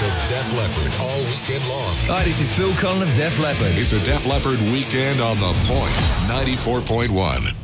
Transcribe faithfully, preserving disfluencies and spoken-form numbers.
of Def Leppard all weekend long. Hi, this is Phil Collin of Def Leppard. It's a Def Leppard weekend on The Point, ninety-four point one.